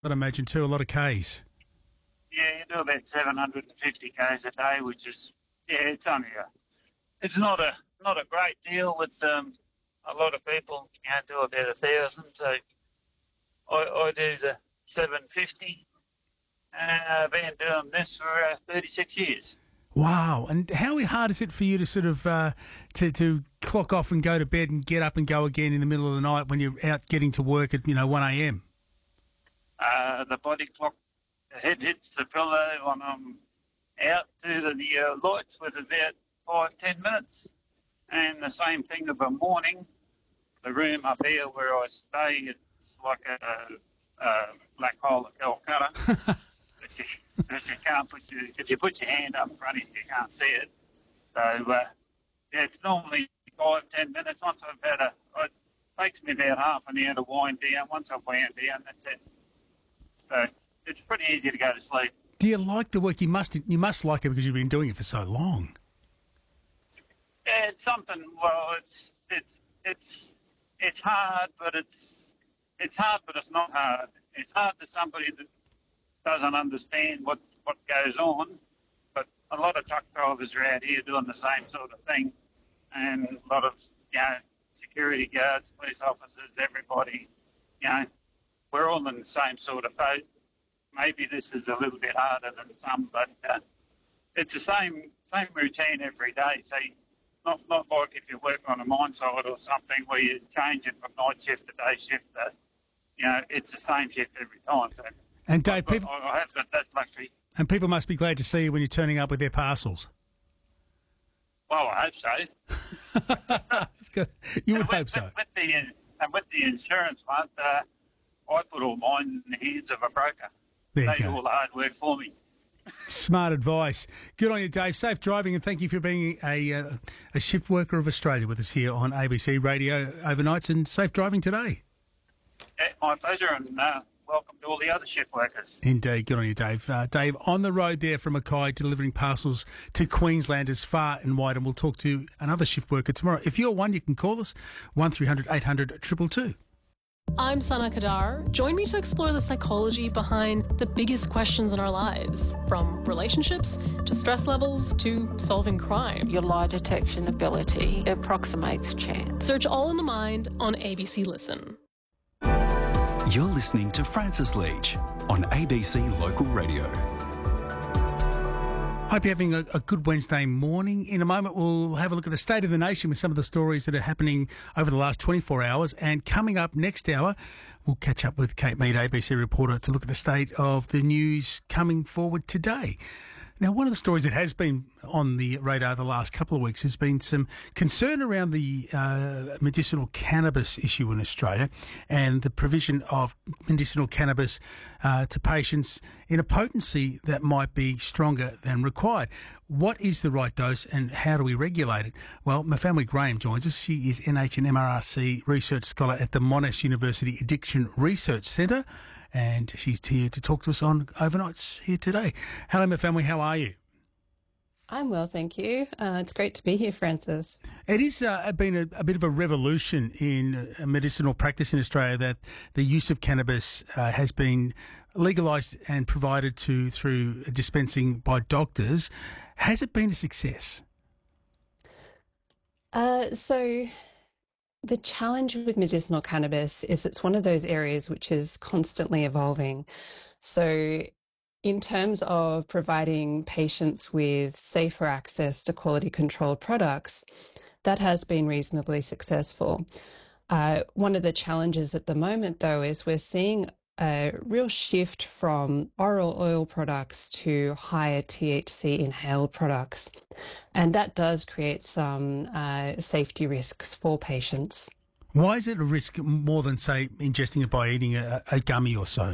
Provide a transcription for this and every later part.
I'd imagine too, a lot of Ks. Yeah, you do about 750 k's a day, which is it's only it's not a great deal. It's a lot of people do about 1,000, so I do the 750. I've been doing this for 36 years. Wow! And how hard is it for you to sort of to clock off and go to bed and get up and go again in the middle of the night when you're out getting to work at 1 a.m? The body clock, the head hits the pillow when I'm out to the lights with about 5-10 minutes, and the same thing of a morning. The room up here where I stay, it's like a black hole at Calcutta. You can't if you put your hand up in front of you, you can't see it. So it's normally 5-10 minutes. Once I've had it takes me about half an hour to wind down. Once I've wound down, that's it. So it's pretty easy to go to sleep. Do you like the work? You must like it because you've been doing it for so long. Yeah, it's something. Well, it's hard, but it's hard, but it's not hard. It's hard to somebody that doesn't understand what goes on. But a lot of truck drivers are out here doing the same sort of thing, and a lot of security guards, police officers, everybody. We're all in the same sort of boat. Maybe this is a little bit harder than some, but it's the same routine every day. So not like if you work on a mine site or something where you change it from night shift to day shift. It's the same shift every time. So and Dave, I have got that luxury. And people must be glad to see you when you're turning up with their parcels. Well, I hope so. That's good. You would hope so. With the insurance one, I put all mine in the hands of a broker. They do all the hard work for me. Smart advice. Good on you, Dave. Safe driving, and thank you for being a shift worker of Australia with us here on ABC Radio overnights, and safe driving today. Yeah, my pleasure, and welcome to all the other shift workers. Indeed. Good on you, Dave. Dave, on the road there from Mackay, delivering parcels to Queenslanders far and wide, and we'll talk to another shift worker tomorrow. If you're one, you can call us, 1300 800 222. I'm Sana Kadar. Join me to explore the psychology behind the biggest questions in our lives, from relationships to stress levels to solving crime. Your lie detection ability approximates chance. Search All in the Mind on ABC Listen. You're listening to Francis Leach on ABC Local Radio. Hope you're having a good Wednesday morning. In a moment, we'll have a look at the state of the nation with some of the stories that are happening over the last 24 hours. And coming up next hour, we'll catch up with Kate Mead, ABC reporter, to look at the state of the news coming forward today. Now, one of the stories that has been on the radar the last couple of weeks has been some concern around the medicinal cannabis issue in Australia and the provision of medicinal cannabis to patients in a potency that might be stronger than required. What is the right dose and how do we regulate it? Well, Mafalme Graham joins us. She is NHMRC Research Scholar at the Monash University Addiction Research Centre, and she's here to talk to us on overnights here today. Hello, Mafalme, how are you? I'm well, thank you. It's great to be here, Francis. It has been a bit of a revolution in medicinal practice in Australia that the use of cannabis has been legalised and provided to through dispensing by doctors. Has it been a success? So the challenge with medicinal cannabis is it's one of those areas which is constantly evolving. So in terms of providing patients with safer access to quality controlled products, that has been reasonably successful. One of the challenges at the moment, though, is we're seeing a real shift from oral oil products to higher THC inhaled products. And that does create some safety risks for patients. Why is it a risk more than, say, ingesting it by eating a gummy or so?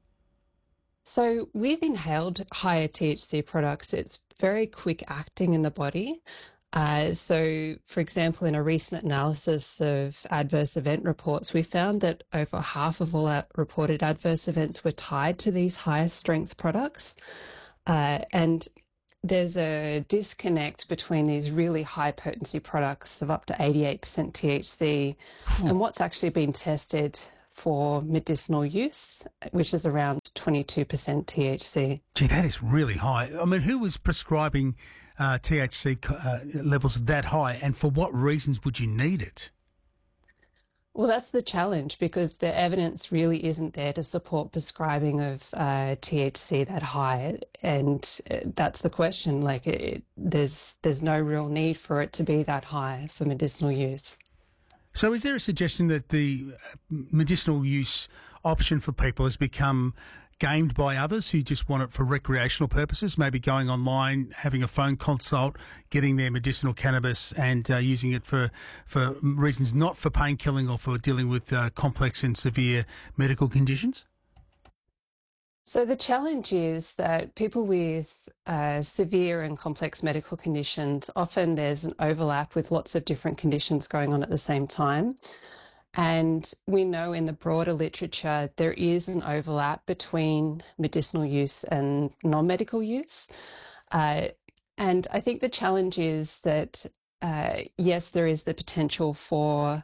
So with inhaled higher THC products, it's very quick acting in the body. So, for example, in a recent analysis of adverse event reports, we found that over half of all reported adverse events were tied to these higher strength products. And there's a disconnect between these really high potency products of up to 88% THC and what's actually been tested for medicinal use, which is around 22% THC. Gee, that is really high. I mean, who was prescribing THC levels that high, and for what reasons would you need it? Well, that's the challenge, because the evidence really isn't there to support prescribing of THC that high, and that's the question. Like, there's no real need for it to be that high for medicinal use. So, is there a suggestion that the medicinal use option for people has become gamed by others who just want it for recreational purposes, maybe going online, having a phone consult, getting their medicinal cannabis and using it for reasons not for painkilling or for dealing with complex and severe medical conditions? So the challenge is that people with severe and complex medical conditions, often there's an overlap with lots of different conditions going on at the same time. And we know in the broader literature, there is an overlap between medicinal use and non-medical use. And I think the challenge is that, yes, there is the potential for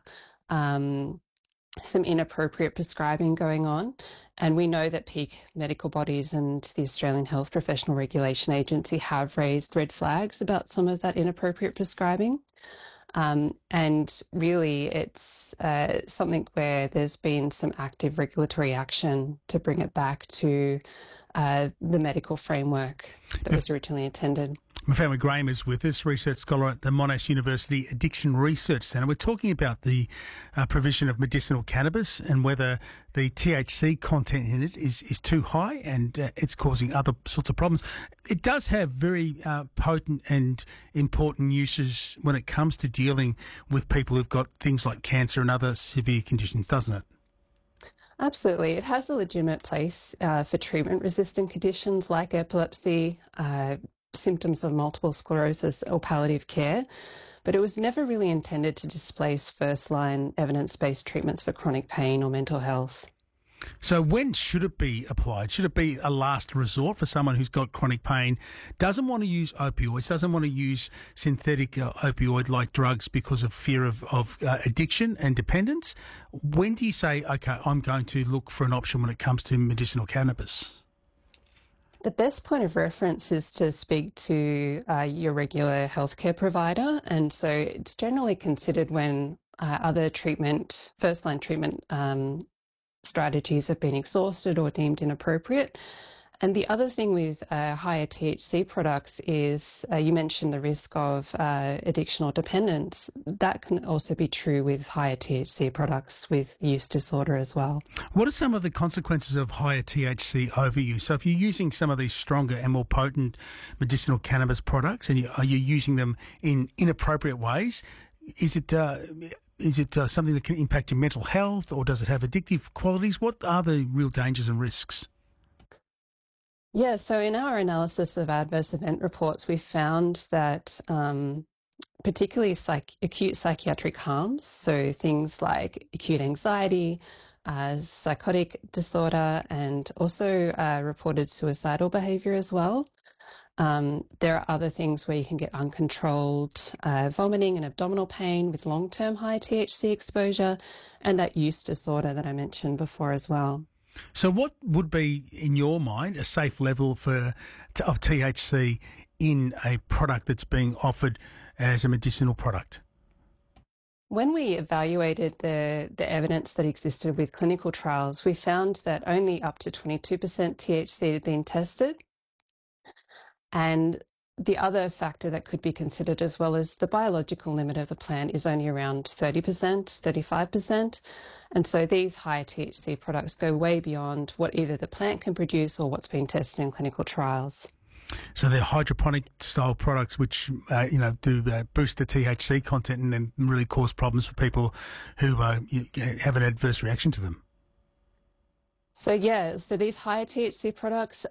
some inappropriate prescribing going on. And we know that peak medical bodies and the Australian Health Professional Regulation Agency have raised red flags about some of that inappropriate prescribing. And really, it's something where there's been some active regulatory action to bring it back to the medical framework that was originally intended. Moufama Graham is with us, research scholar at the Monash University Addiction Research Centre. We're talking about the provision of medicinal cannabis and whether the THC content in it is too high and it's causing other sorts of problems. It does have very potent and important uses when it comes to dealing with people who've got things like cancer and other severe conditions, doesn't it? Absolutely. It has a legitimate place for treatment-resistant conditions like epilepsy, symptoms of multiple sclerosis or palliative care, but it was never really intended to displace first-line evidence-based treatments for chronic pain or mental health. So when should it be applied? Should it be a last resort for someone who's got chronic pain, doesn't want to use opioids, doesn't want to use synthetic opioid-like drugs because of fear of addiction and dependence? When do you say, okay, I'm going to look for an option when it comes to medicinal cannabis? The best point of reference is to speak to your regular healthcare provider. And so it's generally considered when other first-line treatment strategies have been exhausted or deemed inappropriate. And the other thing with higher THC products is you mentioned the risk of addiction or dependence. That can also be true with higher THC products with use disorder as well. What are some of the consequences of higher THC overuse? So if you're using some of these stronger and more potent medicinal cannabis products and are you using them in inappropriate ways, is it something that can impact your mental health, or does it have addictive qualities? What are the real dangers and risks? Yeah, so in our analysis of adverse event reports, we found that particularly acute psychiatric harms, so things like acute anxiety, psychotic disorder, and also reported suicidal behaviour as well. There are other things where you can get uncontrolled vomiting and abdominal pain with long-term high THC exposure, and that use disorder that I mentioned before as well. So what would be, in your mind, a safe level of THC in a product that's being offered as a medicinal product? When we evaluated the evidence that existed with clinical trials, we found that only up to 22% THC had been tested. And the other factor that could be considered as well is the biological limit of the plant is only around 30%, 35%. And so these higher THC products go way beyond what either the plant can produce or what's being tested in clinical trials. So they're hydroponic style products which, do boost the THC content and then really cause problems for people who have an adverse reaction to them. So these higher THC products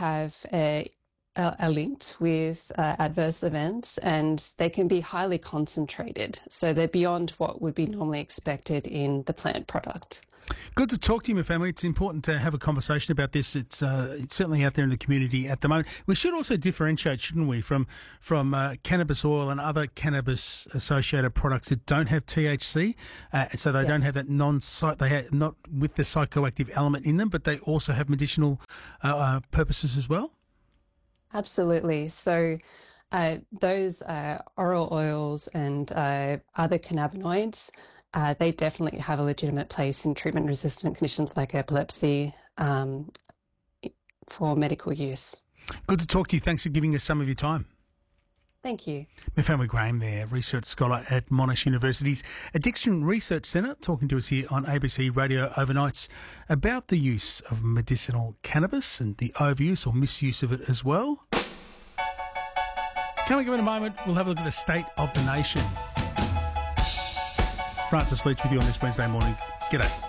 are linked with adverse events, and they can be highly concentrated. So they're beyond what would be normally expected in the plant product. Good to talk to you, my family. It's important to have a conversation about this. It's certainly out there in the community at the moment. We should also differentiate, shouldn't we, from cannabis oil and other cannabis-associated products that don't have THC, so they don't have that not with the psychoactive element in them, but they also have medicinal purposes as well. Absolutely. So those oral oils and other cannabinoids, they definitely have a legitimate place in treatment-resistant conditions like epilepsy for medical use. Good to talk to you. Thanks for giving us some of your time. Thank you. Mafalma Graham there, research scholar at Monash University's Addiction Research Centre, talking to us here on ABC Radio Overnights about the use of medicinal cannabis and the overuse or misuse of it as well. Coming up in a moment, we'll have a look at the state of the nation. Francis Leach with you on this Wednesday morning. G'day.